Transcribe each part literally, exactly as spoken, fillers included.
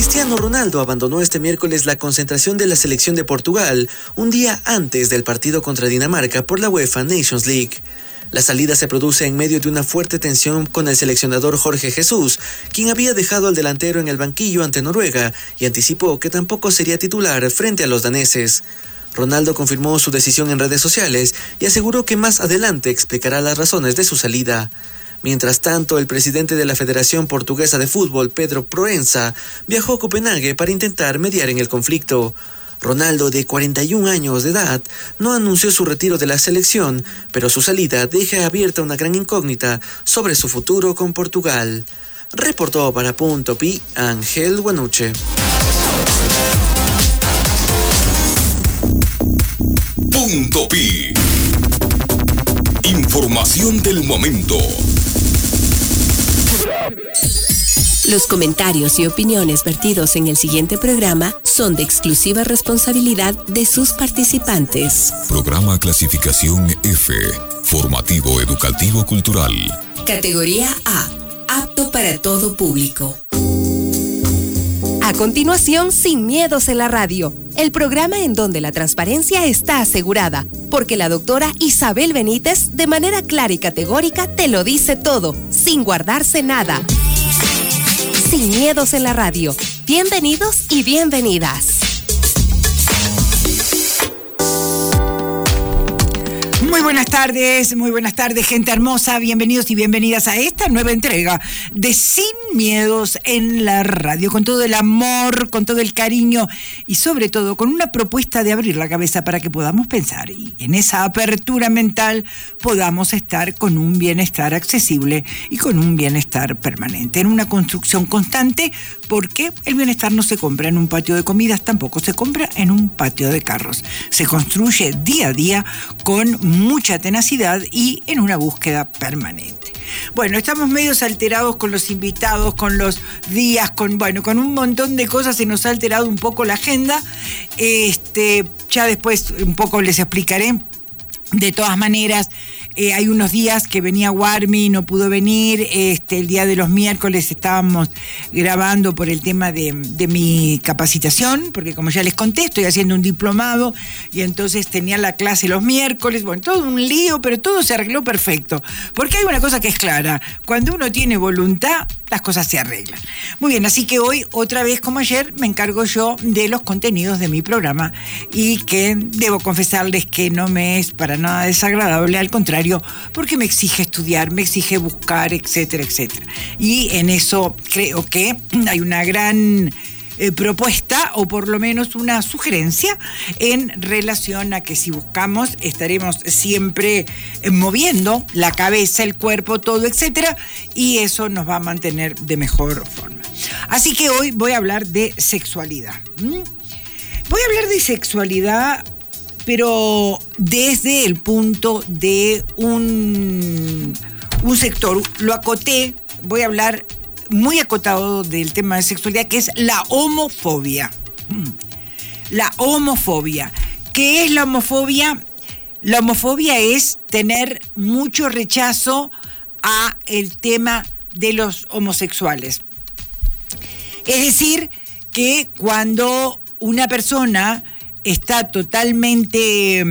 Cristiano Ronaldo abandonó este miércoles la concentración de la selección de Portugal un día antes del partido contra Dinamarca por la UEFA Nations League. La salida se produce en medio de una fuerte tensión con el seleccionador Jorge Jesús, quien había dejado al delantero en el banquillo ante Noruega y anticipó que tampoco sería titular frente a los daneses. Ronaldo confirmó su decisión en redes sociales y aseguró que más adelante explicará las razones de su salida. Mientras tanto, el presidente de la Federación Portuguesa de Fútbol, Pedro Proença, viajó a Copenhague para intentar mediar en el conflicto. Ronaldo, de cuarenta y un años de edad, no anunció su retiro de la selección, pero su salida deja abierta una gran incógnita sobre su futuro con Portugal. Reportó para Punto Pi, Ángel Guanuche. Punto Pi. Información del momento. Los comentarios y opiniones vertidos en el siguiente programa son de exclusiva responsabilidad de sus participantes. Programa clasificación F, formativo educativo cultural. Categoría A, apto para todo público. A continuación, Sin Miedos en la Radio, el programa en donde la transparencia está asegurada, porque la doctora Isabel Benítez, de manera clara y categórica, te lo dice todo, sin guardarse nada. Sin Miedos en la Radio. Bienvenidos y bienvenidas. Muy buenas tardes, muy buenas tardes, gente hermosa. Bienvenidos y bienvenidas a esta nueva entrega de Sin Miedos en la Radio, con todo el amor, con todo el cariño y sobre todo con una propuesta de abrir la cabeza para que podamos pensar y en esa apertura mental podamos estar con un bienestar accesible y con un bienestar permanente, en una construcción constante, porque el bienestar no se compra en un patio de comidas, tampoco se compra en un patio de carros. Se construye día a día con mucha tenacidad y en una búsqueda permanente. Bueno, estamos medios alterados con los invitados, con los días, con bueno, con un montón de cosas. Se nos ha alterado un poco la agenda. Este, ya después un poco les explicaré. De todas maneras, eh, hay unos días que venía Warmi, no pudo venir. Este, el día de los miércoles estábamos grabando por el tema de, de mi capacitación, porque como ya les conté, estoy haciendo un diplomado y entonces tenía la clase los miércoles. Bueno, todo un lío, pero todo se arregló perfecto. Porque hay una cosa que es clara: cuando uno tiene voluntad, las cosas se arreglan. Muy bien, así que hoy, otra vez como ayer, me encargo yo de los contenidos de mi programa y que debo confesarles que no me es para nada desagradable, al contrario, porque me exige estudiar, me exige buscar, etcétera, etcétera. Y en eso creo que hay una gran eh, propuesta, o por lo menos una sugerencia, en relación a que si buscamos estaremos siempre eh, moviendo la cabeza, el cuerpo, todo, etcétera, y eso nos va a mantener de mejor forma. Así que hoy voy a hablar de sexualidad. ¿Mm? Voy a hablar de sexualidad, pero desde el punto de un, un sector. Lo acoté, voy a hablar muy acotado del tema de sexualidad, que es la homofobia. La homofobia. ¿Qué es la homofobia? La homofobia es tener mucho rechazo a el tema de los homosexuales. Es decir, que cuando una persona está totalmente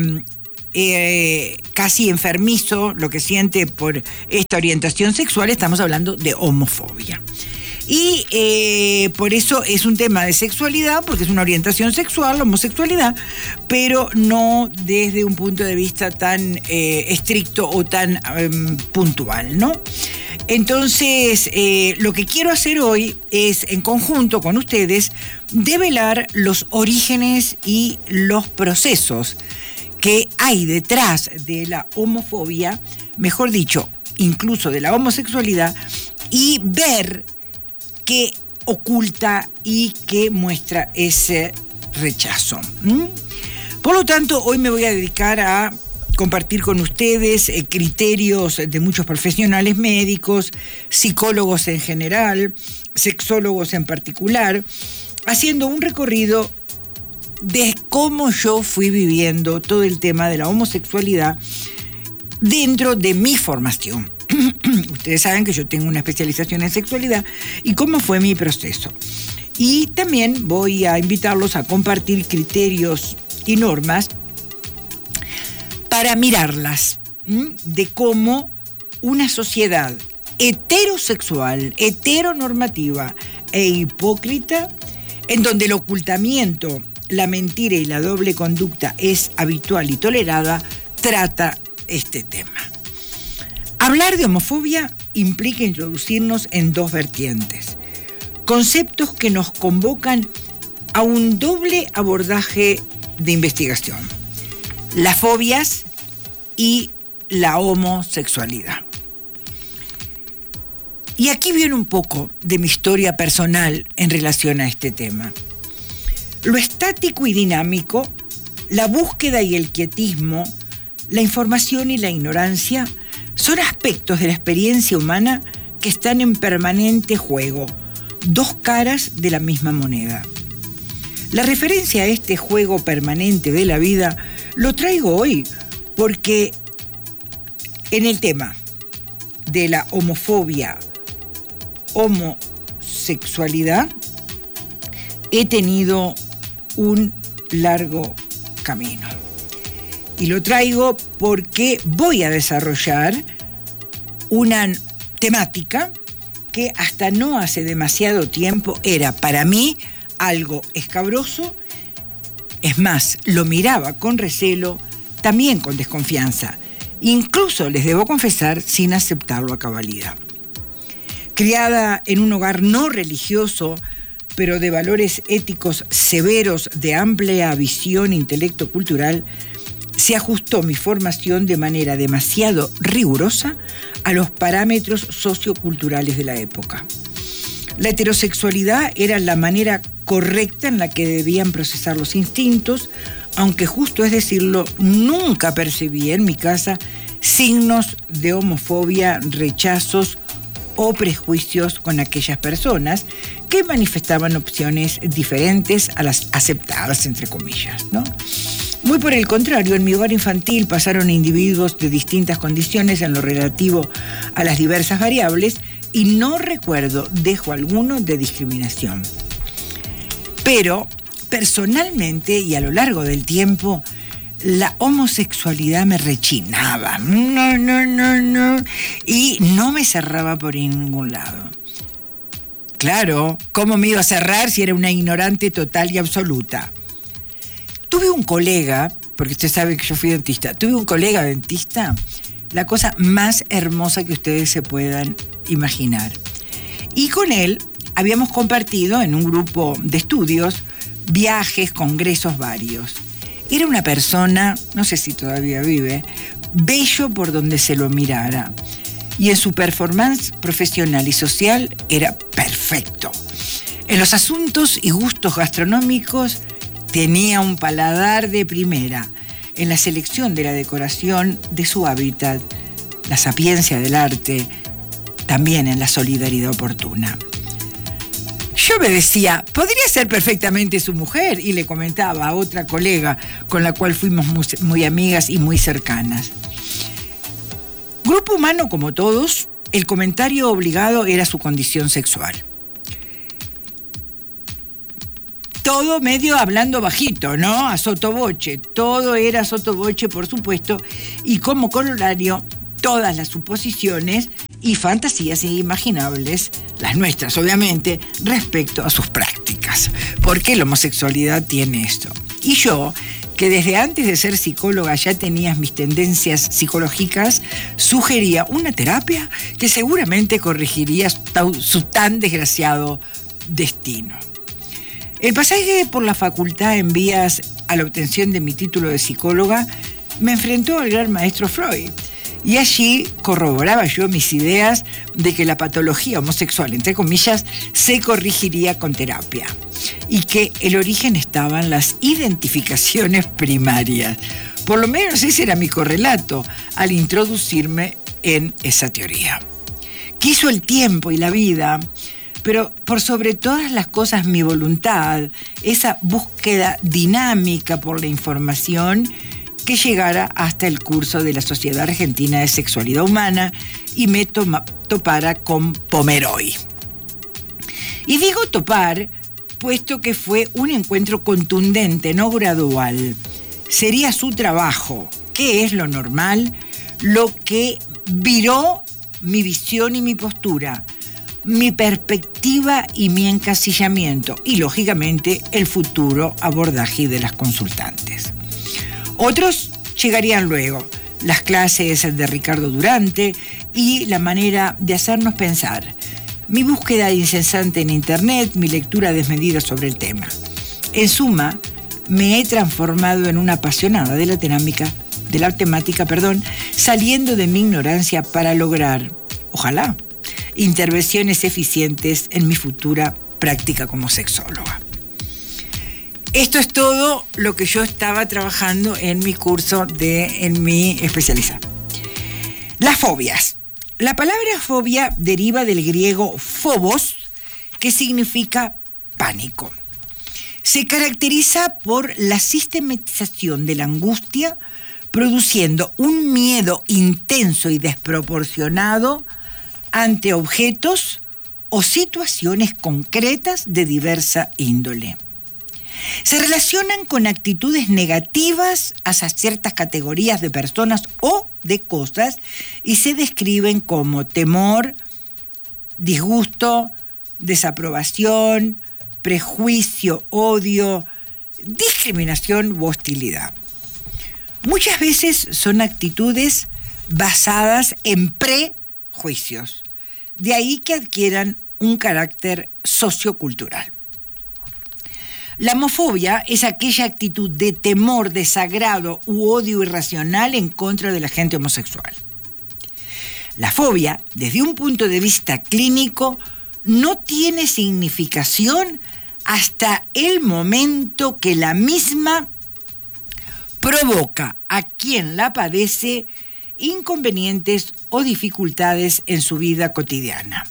eh, casi enfermizo, lo que siente por esta orientación sexual, estamos hablando de homofobia. Y eh, por eso es un tema de sexualidad, porque es una orientación sexual, la homosexualidad, pero no desde un punto de vista tan eh, estricto o tan eh, puntual, ¿no? Entonces, eh, lo que quiero hacer hoy es, en conjunto con ustedes, develar los orígenes y los procesos que hay detrás de la homofobia, mejor dicho, incluso de la homosexualidad, y ver qué oculta y qué muestra ese rechazo. ¿Mm? Por lo tanto, hoy me voy a dedicar a compartir con ustedes eh, criterios de muchos profesionales médicos, psicólogos en general, sexólogos en particular, haciendo un recorrido de cómo yo fui viviendo todo el tema de la homosexualidad dentro de mi formación. Ustedes saben que yo tengo una especialización en sexualidad y cómo fue mi proceso. Y también voy a invitarlos a compartir criterios y normas para mirarlas, ¿m? de cómo una sociedad heterosexual, heteronormativa e hipócrita, en donde el ocultamiento, la mentira y la doble conducta es habitual y tolerada, trata este tema. Hablar de homofobia implica introducirnos en dos vertientes, conceptos que nos convocan a un doble abordaje de investigación: las fobias y la homosexualidad. Y aquí viene un poco de mi historia personal en relación a este tema. Lo estático y dinámico, la búsqueda y el quietismo, la información y la ignorancia son aspectos de la experiencia humana que están en permanente juego, dos caras de la misma moneda. La referencia a este juego permanente de la vida lo traigo hoy porque en el tema de la homofobia, homosexualidad, he tenido un largo camino. Y lo traigo porque voy a desarrollar una temática que hasta no hace demasiado tiempo era para mí algo escabroso. Es más, lo miraba con recelo, también con desconfianza. Incluso, les debo confesar, sin aceptarlo a cabalidad. Criada en un hogar no religioso, pero de valores éticos severos, de amplia visión intelecto-cultural, se ajustó mi formación de manera demasiado rigurosa a los parámetros socioculturales de la época. La heterosexualidad era la manera correcta en la que debían procesar los instintos, aunque justo es decirlo, nunca percibí en mi casa signos de homofobia, rechazos o prejuicios con aquellas personas que manifestaban opciones diferentes a las aceptadas, entre comillas, ¿no? Muy por el contrario, en mi hogar infantil pasaron individuos de distintas condiciones en lo relativo a las diversas variables y no recuerdo dejo alguno de discriminación. Pero, personalmente y a lo largo del tiempo, la homosexualidad me rechinaba. No, no, no, no. Y no me cerraba por ningún lado. Claro, ¿cómo me iba a cerrar si era una ignorante total y absoluta? Tuve un colega, porque usted sabe que yo fui dentista, tuve un colega dentista, la cosa más hermosa que ustedes se puedan imaginar. Y con él habíamos compartido en un grupo de estudios viajes, congresos varios. Era una persona, no sé si todavía vive, bello por donde se lo mirara. Y en su performance profesional y social era perfecto. En los asuntos y gustos gastronómicos tenía un paladar de primera. En la selección de la decoración de su hábitat, la sapiencia del arte, también en la solidaridad oportuna. Yo me decía, podría ser perfectamente su mujer, y le comentaba a otra colega con la cual fuimos muy, muy amigas y muy cercanas. Grupo humano como todos, el comentario obligado era su condición sexual. Todo medio hablando bajito, ¿no? A sotoboche. Todo era sotoboche, por supuesto, y como corolario, todas las suposiciones y fantasías inimaginables, las nuestras obviamente, respecto a sus prácticas. Porque la homosexualidad tiene esto. Y yo, que desde antes de ser psicóloga ya tenía mis tendencias psicológicas, sugería una terapia que seguramente corregiría su tan desgraciado destino. El pasaje por la facultad en vías a la obtención de mi título de psicóloga me enfrentó al gran maestro Freud. Y allí corroboraba yo mis ideas de que la patología homosexual, entre comillas, se corregiría con terapia. Y que el origen estaba en las identificaciones primarias. Por lo menos ese era mi correlato al introducirme en esa teoría. Quiso el tiempo y la vida, pero por sobre todas las cosas mi voluntad, esa búsqueda dinámica por la información que llegara hasta el curso de la Sociedad Argentina de Sexualidad Humana y me toma, topara con Pomeroy. Y digo topar supuesto que fue un encuentro contundente, no gradual. Sería su trabajo, que es lo normal, lo que viró mi visión y mi postura, mi perspectiva y mi encasillamiento, y lógicamente el futuro abordaje de las consultantes. Otros llegarían luego, las clases de Ricardo Durante y la manera de hacernos pensar, mi búsqueda incesante en internet, mi lectura desmedida sobre el tema. En suma, me he transformado en una apasionada de la temática, de la temática, perdón, saliendo de mi ignorancia para lograr, ojalá, intervenciones eficientes en mi futura práctica como sexóloga. Esto es todo lo que yo estaba trabajando en mi curso de, en mi especialidad. Las fobias. La palabra fobia deriva del griego phobos, que significa pánico. Se caracteriza por la sistematización de la angustia, produciendo un miedo intenso y desproporcionado ante objetos o situaciones concretas de diversa índole. Se relacionan con actitudes negativas hacia ciertas categorías de personas o de cosas y se describen como temor, disgusto, desaprobación, prejuicio, odio, discriminación u hostilidad. Muchas veces son actitudes basadas en prejuicios, de ahí que adquieran un carácter sociocultural. La homofobia es aquella actitud de temor, desagrado u odio irracional en contra de la gente homosexual. La fobia, desde un punto de vista clínico, no tiene significación hasta el momento que la misma provoca a quien la padece inconvenientes o dificultades en su vida cotidiana.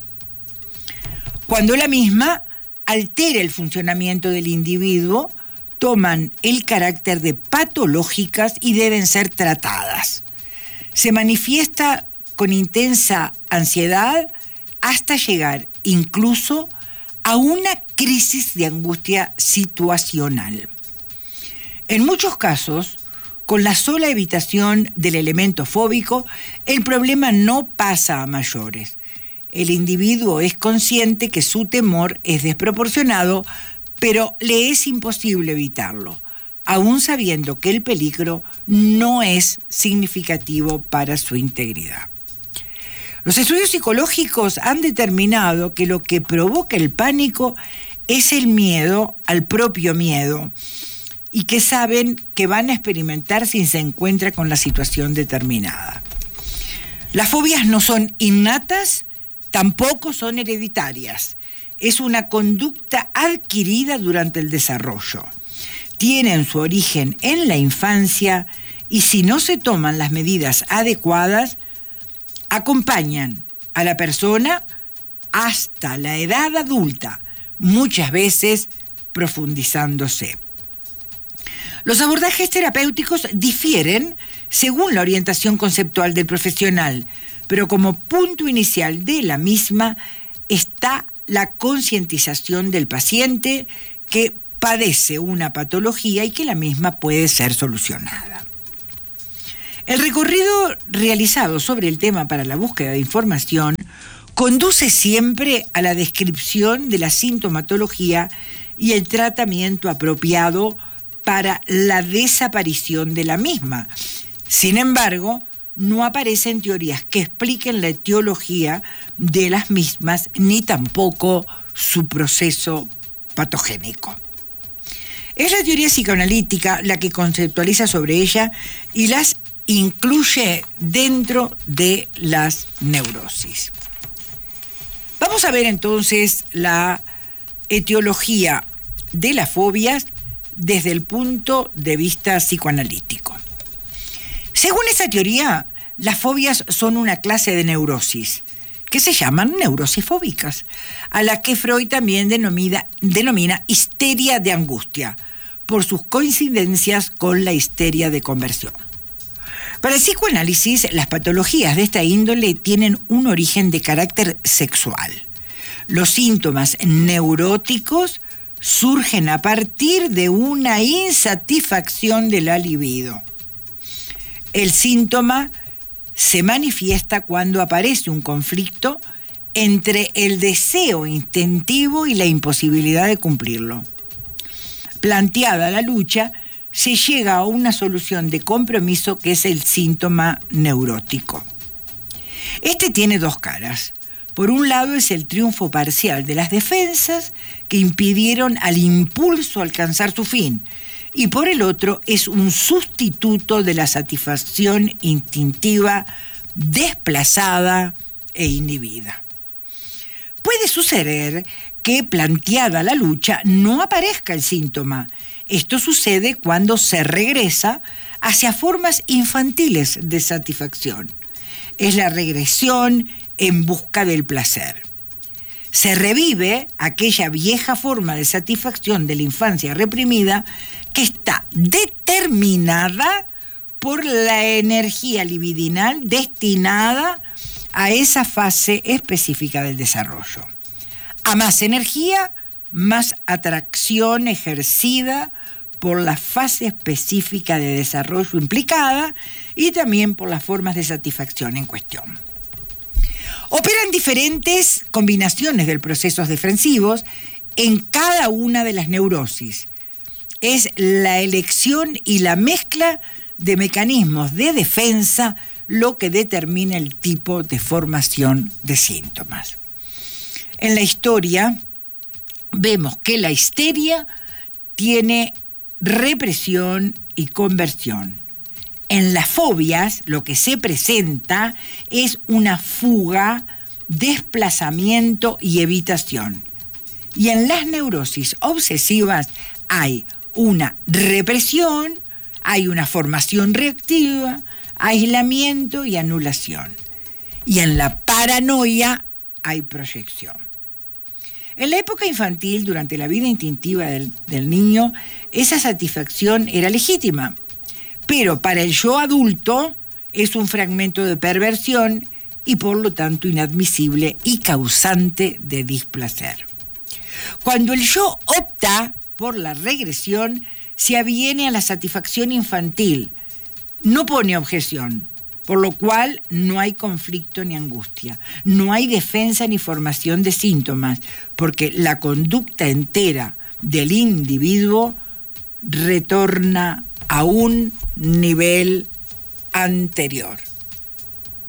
Cuando la misma altera el funcionamiento del individuo, toman el carácter de patológicas y deben ser tratadas. Se manifiesta con intensa ansiedad hasta llegar incluso a una crisis de angustia situacional. En muchos casos, con la sola evitación del elemento fóbico, el problema no pasa a mayores. El individuo es consciente que su temor es desproporcionado, pero le es imposible evitarlo, aún sabiendo que el peligro no es significativo para su integridad. Los estudios psicológicos han determinado que lo que provoca el pánico es el miedo al propio miedo y que saben que van a experimentar si se encuentra con la situación determinada. Las fobias no son innatas, tampoco son hereditarias. Es una conducta adquirida durante el desarrollo. Tienen su origen en la infancia y si no se toman las medidas adecuadas, acompañan a la persona hasta la edad adulta, muchas veces profundizándose. Los abordajes terapéuticos difieren según la orientación conceptual del profesional, pero como punto inicial de la misma está la concientización del paciente que padece una patología y que la misma puede ser solucionada. El recorrido realizado sobre el tema para la búsqueda de información conduce siempre a la descripción de la sintomatología y el tratamiento apropiado para la desaparición de la misma. Sin embargo, no aparecen teorías que expliquen la etiología de las mismas, ni tampoco su proceso patogénico. Es la teoría psicoanalítica la que conceptualiza sobre ella y las incluye dentro de las neurosis. Vamos a ver entonces la etiología de las fobias desde el punto de vista psicoanalítico. Según esa teoría, las fobias son una clase de neurosis que se llaman neurosis fóbicas, a la que Freud también denomina, denomina histeria de angustia, por sus coincidencias con la histeria de conversión. Para el psicoanálisis, las patologías de esta índole tienen un origen de carácter sexual. Los síntomas neuróticos surgen a partir de una insatisfacción de la libido. El síntoma se manifiesta cuando aparece un conflicto entre el deseo instintivo y la imposibilidad de cumplirlo. Planteada la lucha, se llega a una solución de compromiso que es el síntoma neurótico. Este tiene dos caras. Por un lado es el triunfo parcial de las defensas que impidieron al impulso alcanzar su fin, y por el otro es un sustituto de la satisfacción instintiva desplazada e inhibida. Puede suceder que, planteada la lucha, no aparezca el síntoma. Esto sucede cuando se regresa hacia formas infantiles de satisfacción. Es la regresión en busca del placer. Se revive aquella vieja forma de satisfacción de la infancia reprimida que está determinada por la energía libidinal destinada a esa fase específica del desarrollo. A más energía, más atracción ejercida por la fase específica de desarrollo implicada y también por las formas de satisfacción en cuestión. Operan diferentes combinaciones de procesos defensivos en cada una de las neurosis. Es la elección y la mezcla de mecanismos de defensa lo que determina el tipo de formación de síntomas. En la historia vemos que la histeria tiene represión y conversión. En las fobias lo que se presenta es una fuga, desplazamiento y evitación. Y en las neurosis obsesivas hay una represión, hay una formación reactiva, aislamiento y anulación. Y en la paranoia hay proyección. En la época infantil, durante la vida instintiva del, del niño, esa satisfacción era legítima. Pero para el yo adulto es un fragmento de perversión y por lo tanto inadmisible y causante de displacer. Cuando el yo opta por la regresión, se aviene a la satisfacción infantil, no pone objeción, por lo cual no hay conflicto ni angustia, no hay defensa ni formación de síntomas, porque la conducta entera del individuo retorna a un nivel anterior.